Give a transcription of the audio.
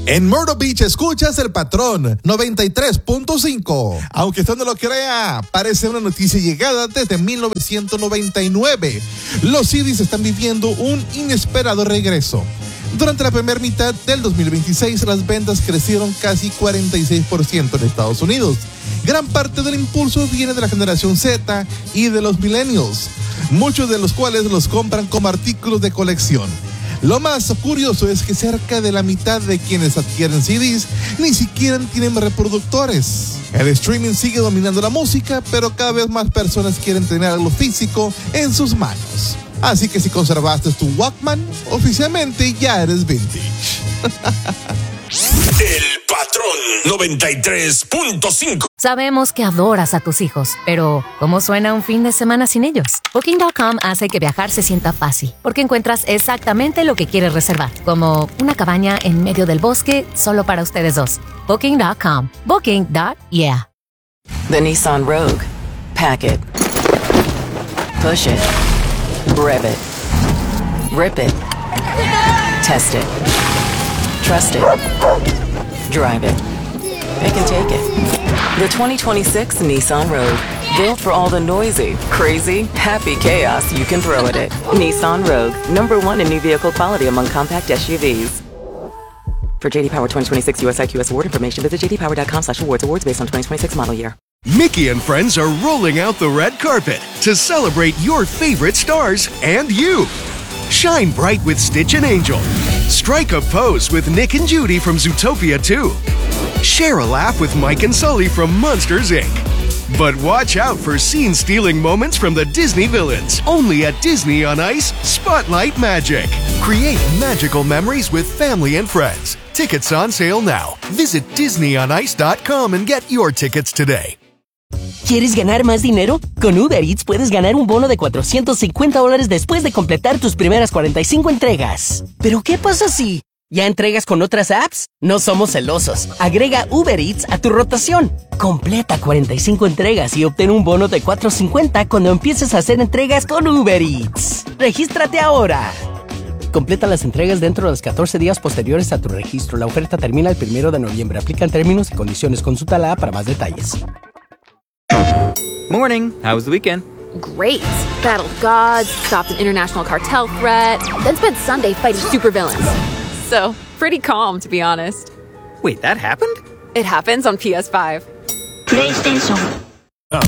En Myrtle Beach escuchas El Patrón 93.5. Aunque usted no lo crea, parece una noticia llegada desde 1999. Los CDs están viviendo un inesperado regreso. Durante la primera mitad del 2026, las ventas crecieron casi 46% en Estados Unidos. Gran parte del impulso viene de la generación Z y de los millennials, muchos de los cuales los compran como artículos de colección. Lo más curioso es que cerca de la mitad de quienes adquieren CDs ni siquiera tienen reproductores. El streaming sigue dominando la música, pero cada vez más personas quieren tener algo físico en sus manos. Así que si conservaste tu Walkman, oficialmente ya eres vintage. El Patrón 93.5. Sabemos que adoras a tus hijos, pero ¿cómo suena un fin de semana sin ellos? Booking.com hace que viajar se sienta fácil, porque encuentras exactamente lo que quieres reservar, como una cabaña en medio del bosque solo para ustedes dos. Booking.com. Booking.yeah. The Nissan Rogue. Pack it. Push it. Rev it. Rip it. Test it. Trust it. Drive it. It can take it. The 2026 Nissan Rogue. Built for all the noisy, crazy, happy chaos you can throw at it. Nissan Rogue. #1 in new vehicle quality among compact SUVs. For JD Power 2026 US IQS award information, visit jdpower.com/awards. Awards based on 2026 model year. Mickey and friends are rolling out the red carpet to celebrate your favorite stars and you. Shine bright with Stitch and Angel. Strike a pose with Nick and Judy from Zootopia 2. Share a laugh with Mike and Sully from Monsters, Inc. But watch out for scene-stealing moments from the Disney villains. Only at Disney on Ice Spotlight Magic. Create magical memories with family and friends. Tickets on sale now. Visit DisneyOnIce.com and get your tickets today. ¿Quieres ganar más dinero? Con Uber Eats puedes ganar un bono de $450 después de completar tus primeras 45 entregas. ¿Pero qué pasa si ya entregas con otras apps? No somos celosos. Agrega Uber Eats a tu rotación. Completa 45 entregas y obtén un bono de $450 cuando empieces a hacer entregas con Uber Eats. ¡Regístrate ahora! Completa las entregas dentro de los 14 días posteriores a tu registro. La oferta termina el 1 de noviembre. Aplican términos y condiciones. Consulta la app para más detalles. Morning. How was the weekend? Great. Battled gods, stopped an international cartel threat, then spent Sunday fighting supervillains. So, pretty calm, to be honest. Wait, that happened? It happens on PS5. PlayStation